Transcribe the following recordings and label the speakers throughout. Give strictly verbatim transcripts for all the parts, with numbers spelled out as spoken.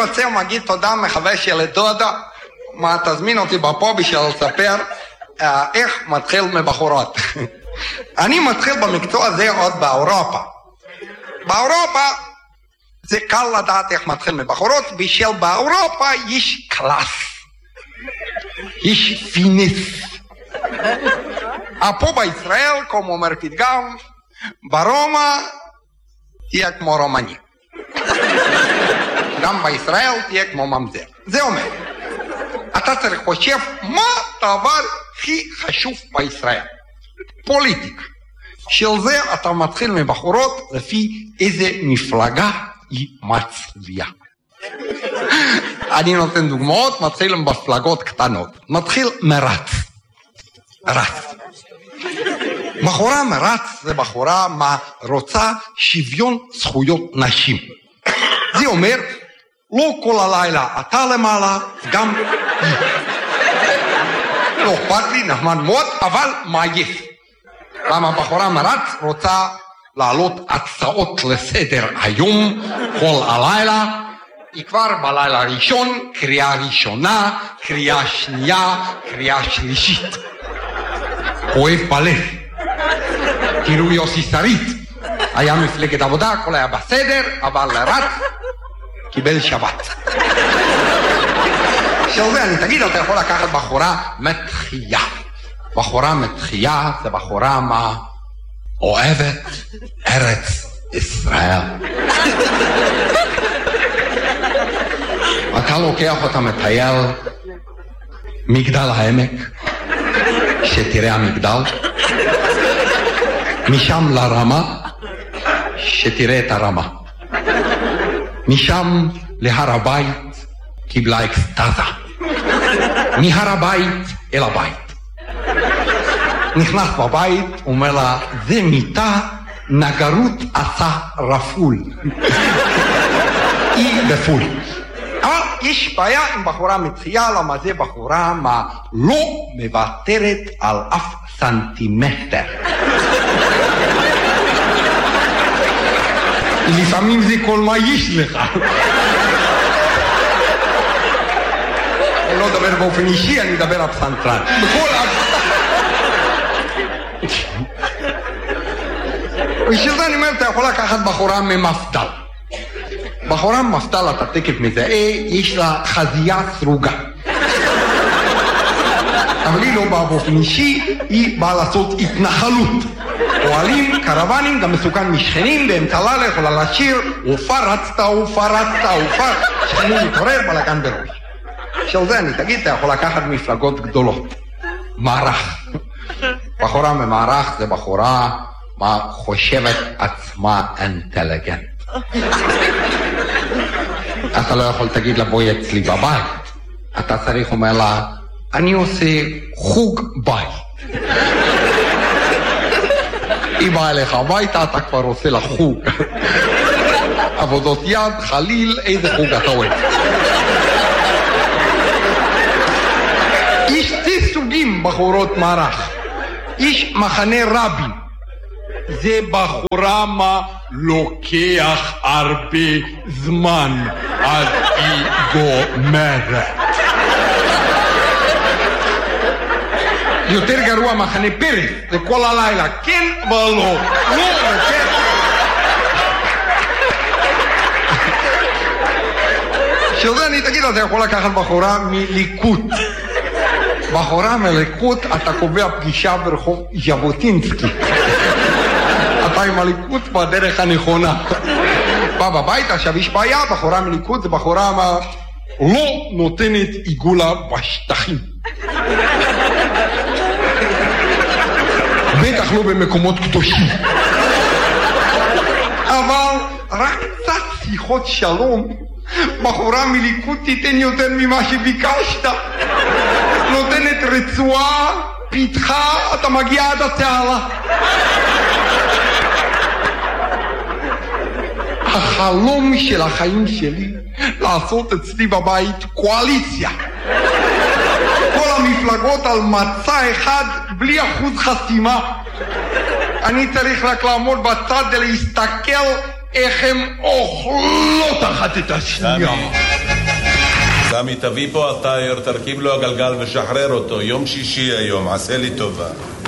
Speaker 1: רוצה להגיד תודה מחווה של דודה, מה תזמין אותי בפה בשביל לספר אה, איך מתחיל מבחורות. אני מתחיל במקצוע הזה עוד באירופה. באירופה זה קל לדעת איך מתחיל מבחורות, בשביל באירופה יש קלאס, יש פינס. פה בישראל, כמו אומר פתגם, ברומא תהיה כמו רומני. גם בישראל תהיה כמו ממזר. זה אומר, אתה צריך חושב מה הדבר הכי חשוב בישראל. פוליטיקה. של זה אתה מתחיל מבחורות לפי איזה מפלגה היא מצביעה. אני נותן דוגמאות, מתחיל עם מפלגות קטנות. מתחיל מרץ. רץ. בחורה מרץ זה בחורה מה רוצה שוויון זכויות נשים. זה אומר, לא כל הלילה אתה למעלה, גם היא. לא אכפת לי, נחמד מאוד, אבל מה יש? למה בחורה מרץ רוצה לעלות הצעות לסדר היום, כל הלילה, היא כבר בלילה הראשון, קריאה ראשונה, קריאה שנייה, קריאה שלישית. כואב בלב. תראו יוסי שריד, היה מפלגת עבודה, הכל היה בסדר, אבל רץ, קיבל שבת. של זה אני תגיד, אתה יכול לקחת בחורה מתחייה. בחורה מתחייה זה בחורה מה אוהבת ארץ ישראל. אתה לוקח אותה מטייל מגדל העמק, שתראה המגדל, משם לרמה, שתראה את הרמה, משם להר הבית, קיבלה אקסטזה, מהר הבית אל הבית. נכנס בבית, אומר לה, זה מיטה, נגרות עשה רפול. היא בפול. אבל יש בעיה עם בחורה מתחייה, למה זה בחורה מה לא מוותרת על אף סנטימטר. לפעמים זה כל מה יש לך. אני לא מדבר באופן אישי, אני מדבר על פסנתרן. בכל בשביל זה אני אומר, אתה יכול לקחת בחורה ממפדל. בחורה ממפדל, אתה תקף מזהה, יש לה חזייה סרוגה. אבל היא לא באה באופן אישי, היא באה לעשות התנחלות. אוהלים, קרוונים, גם מסוכן משכנים, באמצע לילה יכולה לשיר, אופה רצת, אופה רצת, אופה, שכנים מתעורר, בלגן בראש. של זה אני תגיד, אתה יכול לקחת מפלגות גדולות. מערך. בחורה ממערך זה בחורה מה חושבת עצמה אינטליגנט. אתה לא יכול תגיד לה בואי אצלי בבית. אתה צריך אומר לה, אני עושה חוג בית. היא באה אליך הביתה, אתה כבר עושה לה חוג. עבודות יד, חליל, איזה חוג אתה אוהב. יש שתי סוגים בחורות מערך. יש מחנה רבין. זה בחורה מה לוקח הרבה זמן עד היא גומרת. יותר גרוע מחנה פרס, זה כל הלילה, כן ולא, לא וכן. שזה אני תגיד, אתה יכול לקחת בחורה מליכוד. בחורה מליכוד, אתה קובע פגישה ברחוב ז'בוטינסקי. אתה עם הליכוד בדרך הנכונה. בא בבית, עכשיו יש בעיה, בחורה מליכוד זה בחורה מה לא נותנת עיגולה בשטחים. בטח לא במקומות קדושים. אבל רק קצת שיחות שלום, בחורה מליכוד תיתן יותר ממה שביקשת. נותנת רצועה, פיתחה, אתה מגיע עד התעלה. החלום של החיים שלי לעשות אצלי בבית קואליציה. כל המפלגות על מצע אחד בלי אחוז חסימה. אני צריך רק לעמוד בצד ולהסתכל איך הם אוכלות אחת את השנייה.
Speaker 2: סמי, תביא פה הטייר, תרכיב לו הגלגל ושחרר אותו. יום שישי היום, עשה לי טובה.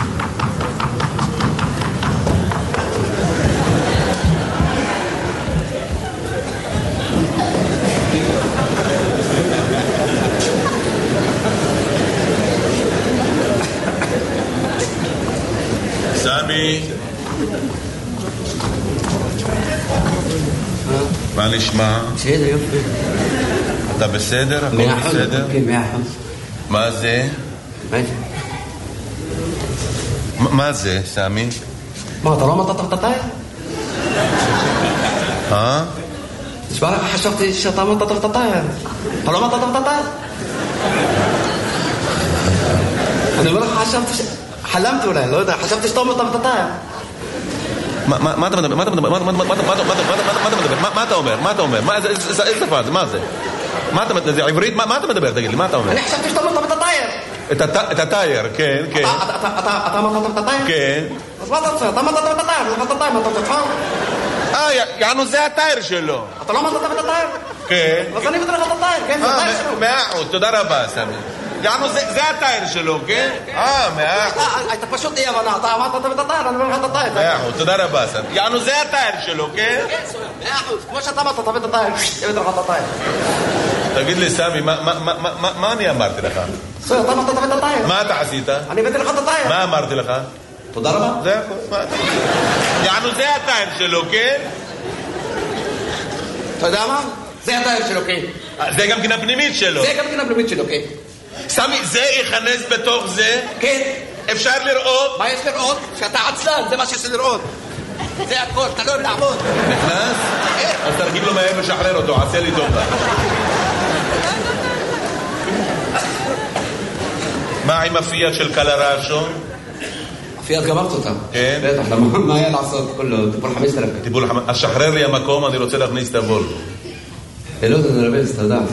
Speaker 2: סמי, מה נשמע?
Speaker 3: בסדר, יופי.
Speaker 2: אתה בסדר? הכל בסדר?
Speaker 3: כן, מאה אחוז.
Speaker 2: מה זה?
Speaker 3: מה זה?
Speaker 2: מה זה, סמי?
Speaker 3: מה, אתה לא מטעת את הטייר?
Speaker 2: אה?
Speaker 3: נשמע לך חשבתי שאתה מטעת את הטייר. אתה לא מטעת את הטייר? אני אומר לך חשבתי ש... חלמתי אולי, לא יודע, חשבתי שאתה מטעת את הטייר.
Speaker 2: מה אתה מדבר? מה אתה מדבר? מה אתה מדבר? מה אתה אומר? מה אתה אומר? איזה שפה זה? מה זה? מה אתה מדבר? זה עברית? מה אתה מדבר? תגיד לי, מה אתה אומר?
Speaker 3: אני חשבתי שאתה מטעת את הטייר.
Speaker 2: את הטייר, כן, כן.
Speaker 3: אתה מטעת את הטייר?
Speaker 2: כן.
Speaker 3: אז מה אתה רוצה? אתה מטעת את הטייר, מטעת את הטייר, מטעת את הטייר.
Speaker 2: אה, יענו זה הטייר שלו.
Speaker 3: אתה לא מטעת את הטייר?
Speaker 2: כן.
Speaker 3: אז אני מטעת את הטייר, כן, זה הטייר שלו.
Speaker 2: מאה אחוז, תודה רבה, סמי. יענו זה הטייר שלו, כן? אה, מאה אחוז.
Speaker 3: אתה פשוט אי הבנה, אתה אמרת את הטייר, אני אומר לך את הטייר.
Speaker 2: מאה אחוז, תודה רבה, סמי. יענו זה הטייר שלו, כן?
Speaker 3: כן, סויה, מאה אחוז. כמו שאתה אמרת, תביא את הטייר, תביא לך את הטייר.
Speaker 2: תגיד לי, סמי, מה אני אמרתי לך?
Speaker 3: סויה, אתה אמרת תביא את הטייר.
Speaker 2: מה אתה עשית?
Speaker 3: אני הבאתי לך את הטייר.
Speaker 2: מה אמרתי לך?
Speaker 3: תודה רבה.
Speaker 2: זה הכל. יענו זה הטייר שלו, כן?
Speaker 3: אתה יודע מה? זה הטייר שלו, כן.
Speaker 2: זה גם כן הפנימית שלו.
Speaker 3: זה גם כן הפנימית שלו, כן.
Speaker 2: סמי, זה ייכנס בתוך זה?
Speaker 3: כן.
Speaker 2: אפשר לראות?
Speaker 3: מה יש לראות? שאתה עצלן, זה מה שיש לראות. זה הכל, אתה לא אוהב לעבוד.
Speaker 2: נכנס? אז תרגיל לו מהר ושחרר אותו, עשה לי טובה. מה עם הפיאט של קלרשו?
Speaker 3: הפיאט גמרת אותה.
Speaker 2: כן?
Speaker 3: בטח, מה היה לעשות כולו? טיפול חמש אלף.
Speaker 2: טיפול חמש... אז שחרר לי המקום, אני רוצה להכניס את הוולבו.
Speaker 3: לא, זה נרבז, אתה יודע.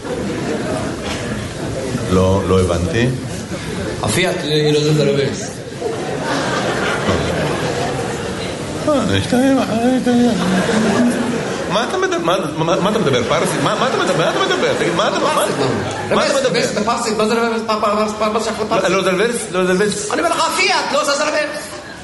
Speaker 2: לא, לא הבנתי.
Speaker 3: הפיאט היא לא זה נרבז.
Speaker 2: מה אתה מדבר? מה אתה מדבר? פרסית? מה אתה מדבר? מה אתה מדבר? תגיד, מה אתה מדבר? מה אתה מדבר?
Speaker 3: רבז, פרסית, מה זה רבז? מה זה פרסית?
Speaker 2: לא זה רבז? לא זה רבז?
Speaker 3: אני אומר לך, הפיאט, לא זה רבז.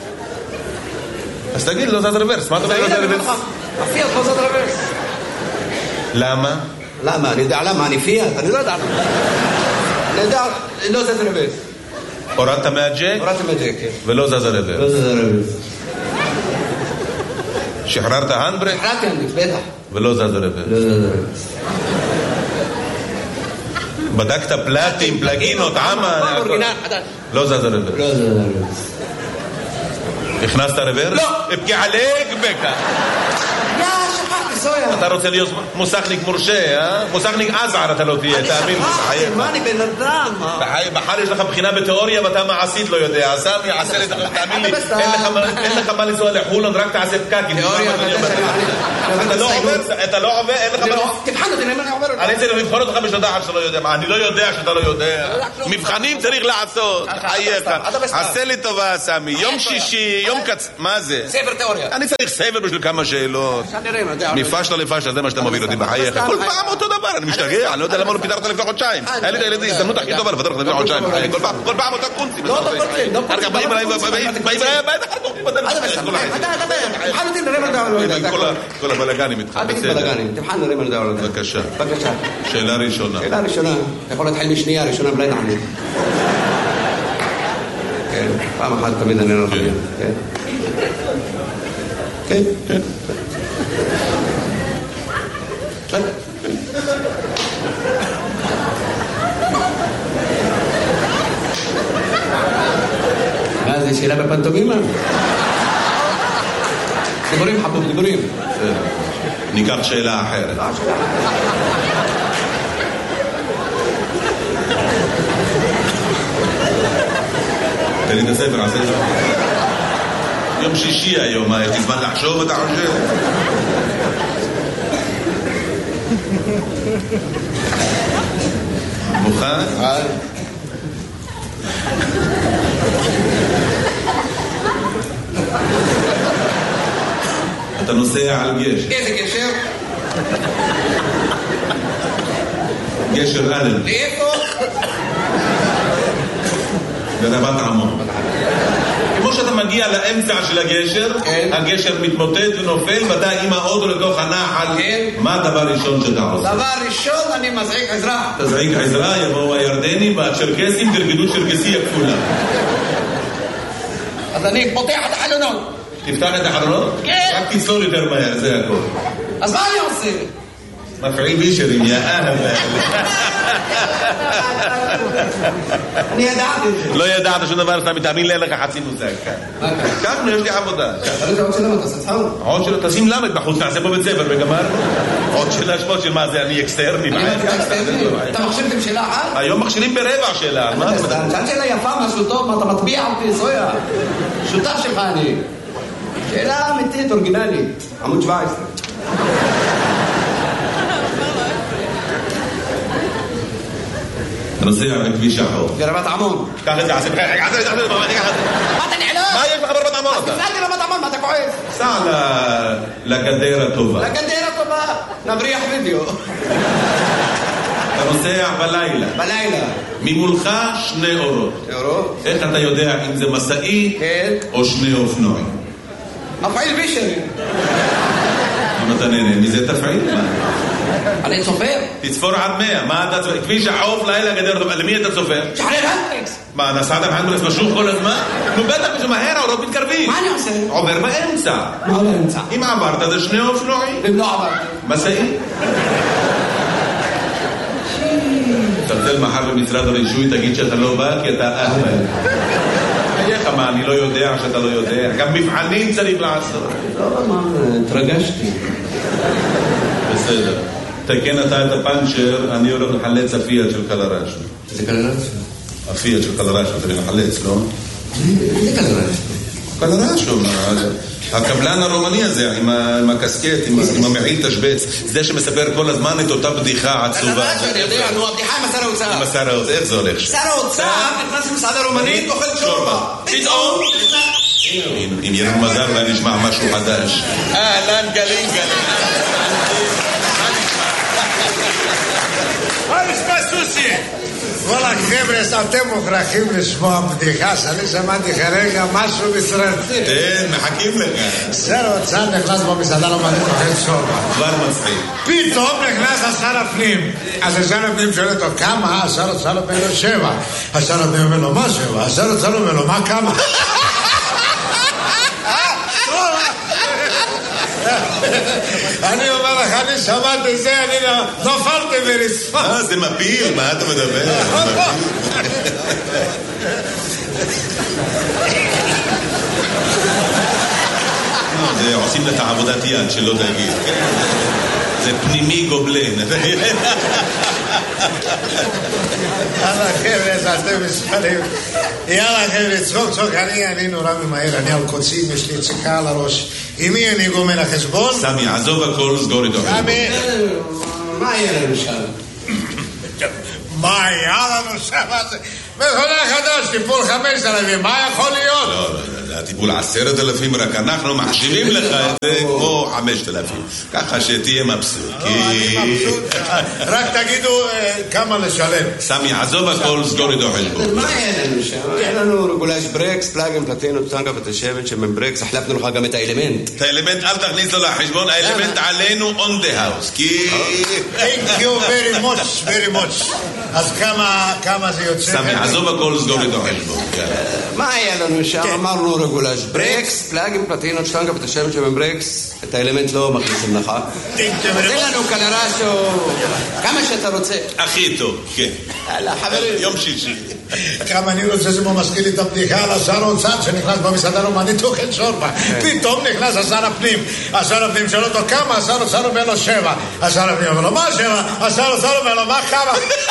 Speaker 2: אז תגיד, לא זה רבז. מה אתה אומר? לא זה רבז?
Speaker 3: הפיאט, לא זה רבז.
Speaker 2: למה?
Speaker 3: למה? אני יודע למה, אני פיאט, אני לא יודע למה. אני יודע, לא זה רבז.
Speaker 2: הורדת מהג'ק?
Speaker 3: הורדתי מהג'ק, כן.
Speaker 2: ולא זז הרבז.
Speaker 3: לא זה רבז.
Speaker 2: שחררת הנדברק?
Speaker 3: שחררתי הנדברק, בטח.
Speaker 2: ולא זז הרבז.
Speaker 3: לא זה רבז.
Speaker 2: בדקת פלטים, פלגינות, עמה? לא זז הרבז.
Speaker 3: לא זה רבז.
Speaker 2: הכנסת רוורס?
Speaker 3: לא.
Speaker 2: אפקי עליק בקה.
Speaker 3: יא, שכחתי, סויה.
Speaker 2: אתה רוצה להיות מוסכניק מורשה, אה? מוסכניק עזער אתה לא תהיה, תאמין לי.
Speaker 3: אני שכחתי, מה אני בן אדם?
Speaker 2: בחר יש לך בחינה בתיאוריה ואתה מעשית לא יודע. סמי, עשה לי, תאמין לי, אין לך מה לנסוע לחולון, רק תעשה פקקים.
Speaker 3: תיאוריה,
Speaker 2: אתה לא עובר, אתה לא עובר, אין לך מה...
Speaker 3: תבחן אותי, אני עובר.
Speaker 2: אני צריך לבחון אותך בשביל שאתה לא יודע. אני לא יודע שאתה לא יודע. מבחנים צריך לעשות. חייך. עשה לי טובה, סמי. יום שישי, יום קצ... מה זה?
Speaker 3: ספר תיאוריה.
Speaker 2: אני צריך ספר בשביל כמה שאלות. מפשלה לפשלה, זה מה שאתה מוביל אותי בחייך. כל פעם אותו דבר, אני משתגע, אני לא יודע למה לא פיתרת לפני חודשיים. היה לי את הילדים, הזדמנות הכי טובה לפתר לך לפני חודשיים. כל פעם אותה קונצים.
Speaker 3: לא, לא קונצים, לא קונצים.
Speaker 2: אחר כך באים אליי, באים אליי,
Speaker 3: תבחן אותי, נראה מה דעה.
Speaker 2: כל הבלגנים איתך,
Speaker 3: אל תגיד בלגנים, תבחן נראה מה דעה.
Speaker 2: בבקשה.
Speaker 3: בבקשה.
Speaker 2: שאלה ראשונה.
Speaker 3: שאלה ראשונה. אתה יכול להתחיל משנייה, ראשונה בלי נענית. כן, פעם אחת תמיד אני לא חייב. כן. כן. כן. מה זה שאלה בפנטומימה? דיבורים חבוב, דיבורים.
Speaker 2: ניקח שאלה אחרת. תן לי את הספר, עשה את זה. יום שישי היום, יש לי זמן לחשוב, אתה חושב? מוכן? אתה נוסע על גשר.
Speaker 3: איזה גשר?
Speaker 2: גשר אלן.
Speaker 3: לאיפה?
Speaker 2: ברבת עמון. כמו שאתה מגיע לאמצע של הגשר, הגשר מתמוטט ונופל, ואתה עם האוטו לתוך הנחל. מה הדבר הראשון שאתה עושה?
Speaker 3: דבר ראשון, אני מזעיק עזרה.
Speaker 2: תזעיק עזרה, יבואו הירדנים והצ'רקסים, תרגדו צ'רקסי הכפולה.
Speaker 3: אז אני פותח את החלונות.
Speaker 2: תפתח את החלונות?
Speaker 3: כן.
Speaker 2: רק תצלול יותר מהר, זה הכל.
Speaker 3: אז מה אני עושה?
Speaker 2: מפעיל בישרים, יא אהב.
Speaker 3: אני ידעתי את זה.
Speaker 2: לא ידעת שום דבר, אתה מתאמין לי, אין לך חצי מוזג. כך, יש לי עבודה.
Speaker 3: אבל זה עוד שאלה, אתה עושה צחוק?
Speaker 2: עוד שאלה, תשים למד בחוץ, נעשה פה בית ספר וגמר. עוד שאלה שמות של מה זה, אני אקסטרני.
Speaker 3: אתה מכשירים שאלה אחת?
Speaker 2: היום מכשירים ברבע שאלה.
Speaker 3: שאלה שאלה יפה, משהו טוב, מה אתה מטביע אותי, זויה. שותף שלך אני. שאלה אמיתית, אורגינלית. עמוד שבע עשרה.
Speaker 2: אתה נוסע בכביש החור.
Speaker 3: ברבת עמון.
Speaker 2: קח את זה, עשי בחייך, עשי את זה,
Speaker 3: מה אתה נעלם?
Speaker 2: מה יש לך ברבת עמון אתה?
Speaker 3: תסעתי לרבת עמון, מה אתה כועס?
Speaker 2: סע לגדר הטובה.
Speaker 3: לגדר הטובה, נבריח וידאו.
Speaker 2: אתה נוסע בלילה.
Speaker 3: בלילה.
Speaker 2: ממולך שני אורות.
Speaker 3: אורות?
Speaker 2: איך אתה יודע אם זה מסעי או שני אופנועים?
Speaker 3: מפעיל בישרי.
Speaker 2: אם אתה נהנה, מזה תפעיל?
Speaker 3: אני צופר.
Speaker 2: תצפור עד מאה, מה אתה צופר? כביש החוף לילה גדר הטובה, למי אתה צופר?
Speaker 3: שחרר הנדריקס.
Speaker 2: מה, נסעת בהנדריקס משוך כל הזמן? נו בטח כשמהר האורות מתקרבים.
Speaker 3: מה אני עושה?
Speaker 2: עובר באמצע.
Speaker 3: מה באמצע?
Speaker 2: אם עברת זה שני אופנועים.
Speaker 3: אם לא עברתי.
Speaker 2: מסעי? תרצל מחר במשרד הרישוי, תגיד שאתה לא בא כי אתה אהבל. איך מה, אני לא יודע שאתה לא יודע. גם מבחנים צריך לעשות.
Speaker 3: לא, מה, התרגשתי.
Speaker 2: בסדר. תקן אתה את הפנצ'ר, אני הולך לחלץ הפיאט של קלרשו.
Speaker 3: זה קלרשו?
Speaker 2: הפיאט של קלרשו, צריך לחלץ, לא?
Speaker 3: זה קלרשו.
Speaker 2: קלרשו, הקבלן הרומני הזה, עם הקסקט, עם המעיל תשבץ, זה שמספר כל הזמן את אותה בדיחה עצובה.
Speaker 3: קלרשו, אני יודע, נו, הבדיחה עם השר האוצר.
Speaker 2: עם השר האוצר, איך זה הולך?
Speaker 3: שר האוצר נכנס למסעדה רומנית, אוכל שורבה. פתאום...
Speaker 2: אם יהיה לנו מזל ואני נשמע משהו חדש. אהלן גלים גלים.
Speaker 4: מה נשמע סוסי? וואלה חבר'ה, אתם מוכרחים לשמוע בדיחה שאני שמעתי כרגע משהו מסרטי.
Speaker 2: כן, מחכים לך.
Speaker 4: שר האוצר נכנס במסעדה רומנית אוכל שורבה.
Speaker 2: כבר מצחיק.
Speaker 4: פתאום נכנס השר הפנים. אז השר הפנים שואל אותו כמה? השר האוצר אומר לו שבע. השר הפנים אומר לו מה שבע? השר האוצר אומר לו מה כמה? אני אומר לך, אני שמעתי זה, אני נופלתי ברצפה.
Speaker 2: אה, זה מפיל, מה אתה מדבר? זה עושים לך עבודת יד, שלא תגיד. זה פנימי גובלן.
Speaker 4: יאללה חבר'ה, אתם מספרים. יאללה חבר'ה, צחוק צחוק, אני אני נורא ממהר, אני על קוצים, יש לי ציקה על הראש. עם מי אני גומר החשבון?
Speaker 2: סמי, עזוב הכל, סגור איתו.
Speaker 4: סמי,
Speaker 3: מה יהיה לנו שם?
Speaker 4: מה היה לנו שם? מכונה חדש, טיפול חמש אלפים, מה יכול להיות?
Speaker 2: לא, לא, זה הטיפול עשרת אלפים, רק אנחנו מחשיבים לך את זה כמו חמשת אלפים. ככה שתהיה מבסוט.
Speaker 4: אני מבסוט, רק תגידו כמה לשלם.
Speaker 2: סמי, עזוב הכל, סגור איתו חשבון.
Speaker 3: מה יהיה לנו שם? יהיה לנו רגולש ברקס, פלאגים, פלטינות, טנגה ותשבת שמן ברקס, החלפנו לך גם את האלמנט.
Speaker 2: את האלמנט אל תכניס לו לחשבון, האלמנט עלינו on the house, כי...
Speaker 4: Thank you very much, very much. אז כמה זה יוצא?
Speaker 2: סמי, עזוב הכל, סגור איתו חשבון.
Speaker 3: מה היה לנו שם? אמרנו רגולש ברקס, פלאגים, פלטינות, טנגה ותשבת שמן ברקס, את האלמנט לא מכניסים לך. תן לנו קלרשו, כמה שאתה רוצה.
Speaker 2: הכי טוב, כן.
Speaker 3: יאללה, חברים.
Speaker 2: יום שישי.
Speaker 4: כמה אני רוצה, זה מזכיר לי את הבדיחה על השר האוצר שנכנס במסעדה רומנית אוכל שורבה. פתאום נכנס השר הפנים. השר הפנים שואל אותו כמה, השר האוצר אומר לו שבע. השר הפנים אומר לו מה שבע? השר האוצר אומר לו מה כמה?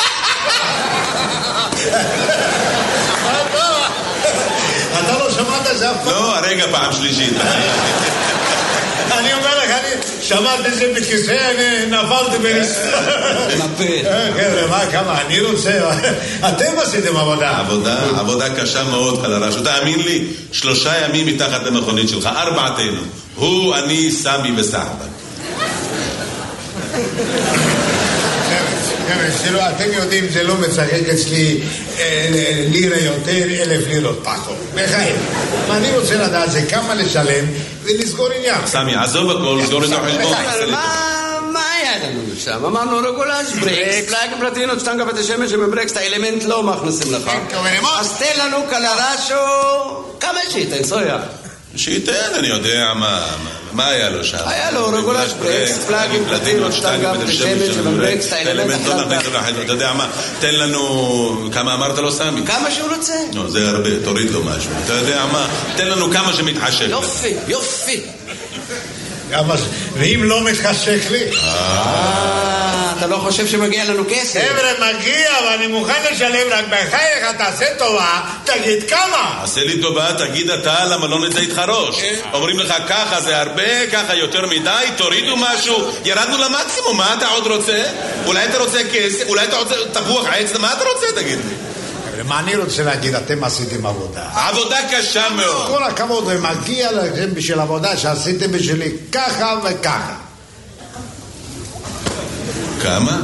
Speaker 4: אתה לא שמעת את זה אף פעם?
Speaker 2: לא, הרגע פעם שלישית.
Speaker 4: אני אומר לך, אני שמעתי את זה בכיסא, אני נפלתי ברצפה.
Speaker 3: נפל.
Speaker 4: חבר'ה, מה, כמה, אני רוצה... אתם עשיתם עבודה.
Speaker 2: עבודה, עבודה קשה מאוד, קלרשו. תאמין לי, שלושה ימים מתחת למכונית שלך, ארבעתנו. הוא, אני, סמי וסחבא.
Speaker 4: חבר'ה, אתם יודעים, זה לא מצחק אצלי לירה יותר, אלף לירות פחות. בחיים. אני רוצה לדעת זה כמה לשלם ולסגור עניין.
Speaker 2: סמי, עזוב הכל, סגור את החשבון.
Speaker 3: מה היה לנו שם? אמרנו רגולש, ברקס, פלאגים פלטינות, שטנגה בית השמש שמברקס, את האלמנט לא מכניסים לך. אז תן לנו קלרשו, כמה שייתן, סויה.
Speaker 2: שייתן, אני יודע מה, מה היה לו שם?
Speaker 3: היה לו רגולש, ברקס, פלאגים פלטינות, שטנגה בית השמש שמברקס, את האלמנט לא מכניסים לך.
Speaker 2: אתה יודע מה, תן לנו, כמה אמרת לו סמי?
Speaker 3: כמה שהוא רוצה.
Speaker 2: לא, זה הרבה, תוריד לו משהו. אתה יודע מה, תן לנו כמה שמתחשק.
Speaker 3: יופי, יופי.
Speaker 4: ואם לא מתחשק לי?
Speaker 3: אתה לא חושב שמגיע לנו כסף?
Speaker 4: חבר'ה, מגיע, ואני מוכן לשלם, רק בחייך, תעשה טובה, תגיד כמה.
Speaker 2: עשה לי טובה, תגיד אתה, למה לא נצא איתך ראש? אומרים לך ככה זה הרבה, ככה יותר מדי, תורידו משהו, ירדנו למקסימום, מה אתה עוד רוצה? אולי אתה רוצה כסף, אולי אתה רוצה תפוח עץ, מה אתה רוצה, תגיד לי?
Speaker 4: מה אני רוצה להגיד, אתם עשיתם עבודה.
Speaker 2: עבודה קשה מאוד.
Speaker 4: כל הכבוד, ומגיע לכם בשביל עבודה שעשיתם בשבילי ככה וככה.
Speaker 2: כמה?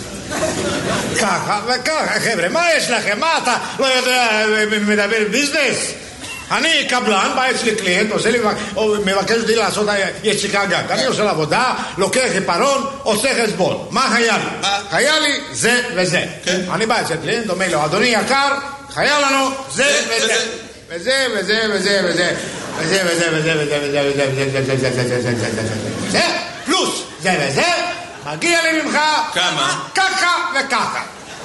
Speaker 4: ככה וככה, חבר'ה, מה יש לכם? מה אתה לא יודע, מדבר ביזנס? אני קבלן, בא אצלי קליינט, עושה לי, מבקש לי לעשות יציקה גג. אני עושה לעבודה, לוקח עיפרון, עושה חשבון. מה היה לי? היה לי זה וזה. אני בא אצל קליינט, אומר לו, אדוני יקר, היה לנו זה וזה. וזה וזה וזה וזה. וזה וזה וזה וזה וזה וזה וזה וזה וזה וזה פלוס זה וזה, מגיע לי ממך
Speaker 2: כמה?
Speaker 4: ככה וככה.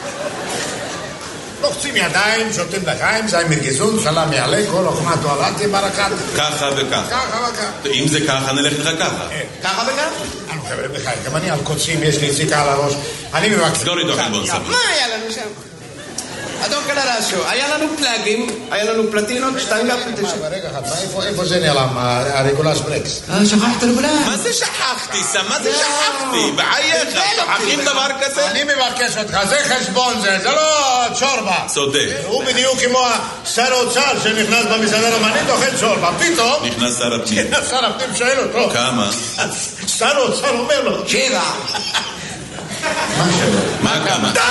Speaker 4: לוחצים ידיים, שותים לחיים, זי מרגזון, סלם יעלה, כל אוכמה תועלתי ברקת.
Speaker 2: ככה וככה.
Speaker 4: ככה וככה.
Speaker 2: אם זה ככה, נלך לך ככה.
Speaker 4: ככה וככה? אנו חבר'ה בחיים, גם אני על קוצים, יש לי יציקה על הראש. אני מבקש.
Speaker 2: סגור איתו חלבון סמי.
Speaker 3: מה היה לנו שם? אדון קלרשו, היה לנו פלאגים, היה לנו פלטינות, שטנגה פלטינות.
Speaker 4: רגע אחד, איפה זה נעלם, הריקולש ברקס?
Speaker 3: שכחת לגולש.
Speaker 2: מה זה שכחתי, סם? מה זה שכחתי? בחייך, שכחים דבר כזה?
Speaker 4: אני מבקש אותך, זה חשבון זה, זה לא צ'ורבה.
Speaker 2: צודק.
Speaker 4: הוא בדיוק כמו שר האוצר שנכנס במסעדה רומנית, אוכל צ'ורבה, פתאום...
Speaker 2: נכנס שר הפנים.
Speaker 4: שר הפנים שואל אותו.
Speaker 2: כמה?
Speaker 4: שר האוצר אומר לו.
Speaker 3: שבע.
Speaker 4: מה שבע?
Speaker 2: מה כמה?
Speaker 4: די!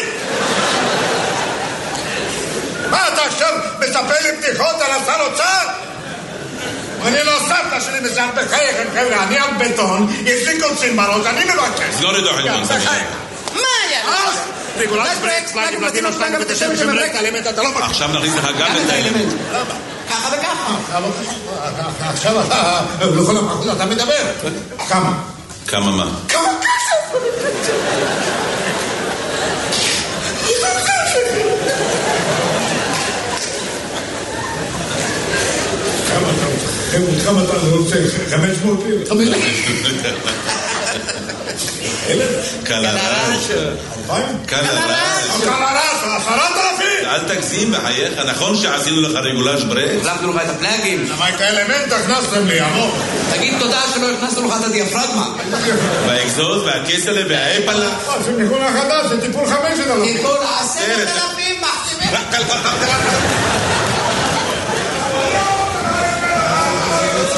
Speaker 4: מה אתה עכשיו מספר לי בדיחות על השר אוצר? אני לא סבתא שלי מזל בחייכם, חבר'ה, אני על בטון, יש לי קוצים בראש, אני מבקש.
Speaker 2: סגור איתו חלבון סמי.
Speaker 3: מה היה?
Speaker 4: אז? רגולש ברקס, פלאגים פלטינות, שטנגה בית השמש שמברקס, האלמנט אתה לא מכיר.
Speaker 2: עכשיו נכניס לך גם את האלמנט.
Speaker 3: ככה וככה.
Speaker 4: עכשיו אתה, לכל המחוז אתה מדבר. כמה?
Speaker 2: כמה מה?
Speaker 4: כמה כסף? כמה אתה רוצה? חמש מאות לירות? חמש
Speaker 2: קלרש. קלרש.
Speaker 4: קלרש, עשרת אלפים.
Speaker 2: אל תגזים בחייך, נכון שעשינו לך רגולש ברקס?
Speaker 3: החלפנו לך את הפלאגים.
Speaker 4: אבל את האלמנט הכנסתם לי, עמוק.
Speaker 3: תגיד תודה שלא הכנסנו לך את הדיאפרגמה.
Speaker 2: והאקזוז והכסלה והאפלה.
Speaker 4: זה ניכון החדש, זה טיפול חמשת אלפים.
Speaker 3: טיפול עשרת אלפים מחשיבים.